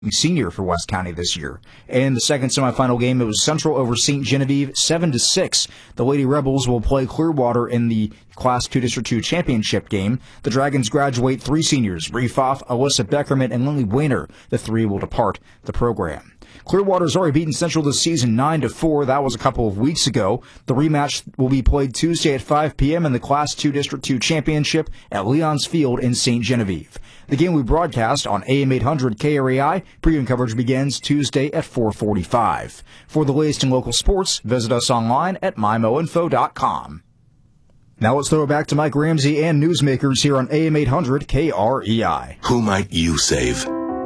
senior for West County this year. In the second semifinal game, it was Central over St. Genevieve, 7-6. The Lady Rebels will play Clearwater in the Class 2 District 2 championship game. The Dragons graduate 3 seniors, Bree Pfaff, Alyssa Beckerman, and Lily Weiner. The 3 will depart the program. Clearwater's already beaten Central this season 9-4. That was a couple of weeks ago. The rematch will be played Tuesday at 5 p.m. in the Class 2 District 2 championship at Leon's Field in St. Genevieve. The game will be broadcast on AM 800 KREI. Pregame coverage begins Tuesday at 4:45. For the latest in local sports, visit us online at mymoinfo.com. Now let's throw it back to Mike Ramsey and Newsmakers here on AM 800 KREI. Who might you save?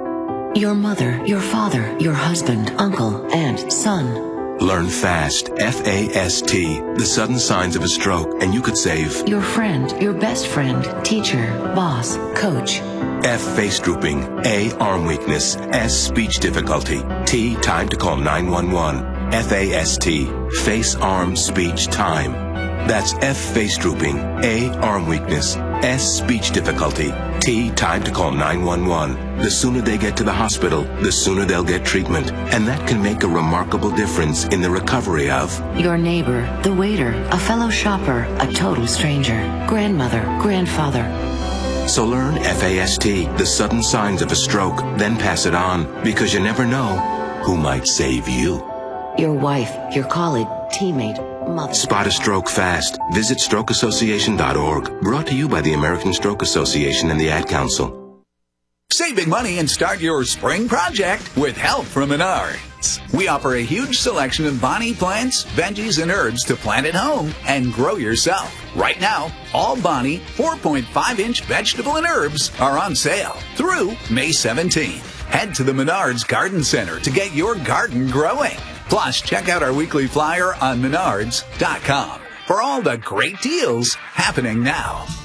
Your mother, your father, your husband, uncle, and son. Learn FAST, F-A-S-T, the sudden signs of a stroke, and you could save your friend, your best friend, teacher, boss, coach. F, face drooping. A, arm weakness. S, speech difficulty. T, time to call 911. F-A-S-T, face, arm, speech, time. That's F, face drooping. A, arm weakness. S, speech difficulty. T, time to call 911. The sooner they get to the hospital, the sooner they'll get treatment. And that can make a remarkable difference in the recovery of your neighbor, the waiter, a fellow shopper, a total stranger, grandmother, grandfather. So learn FAST, the sudden signs of a stroke, then pass it on, because you never know who might save you. Your wife, your colleague, teammate, mother. Spot a stroke fast. Visit strokeassociation.org. Brought to you by the American Stroke Association and the Ad Council. Save big money and start your spring project with help from Menards. We offer a huge selection of Bonnie plants, veggies, and herbs to plant at home and grow yourself. Right now, all Bonnie 4.5-inch vegetable and herbs are on sale through May 17th. Head to the Menards Garden Center to get your garden growing. Plus, check out our weekly flyer on menards.com for all the great deals happening now.